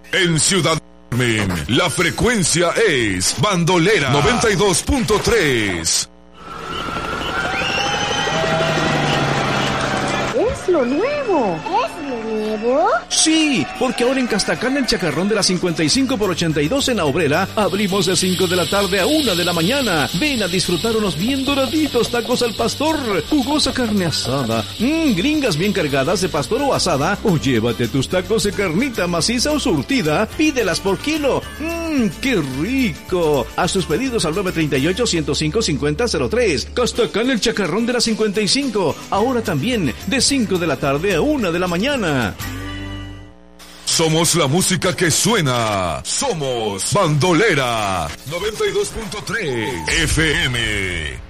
En Ciudad Carmen, la frecuencia es Bandolera 92.3. Es lo nuevo. ¿Es lo nuevo? Sí, porque ahora en Castacán, el chacarrón de la 55 por 82 en la Obrera, abrimos de 5 de la tarde a 1 de la mañana. Ven a disfrutar unos bien doraditos tacos al pastor, jugosa carne asada, gringas bien cargadas de pastor o asada, o llévate tus tacos de carnita maciza o surtida, pídelas por kilo. ¡Qué rico! Haz tus pedidos al 938-105-5003. Castacán, el chacarrón de la 55, ahora también de 5 de la tarde a 1 de la mañana. Somos la música que suena. Somos Bandolera 92.3 FM.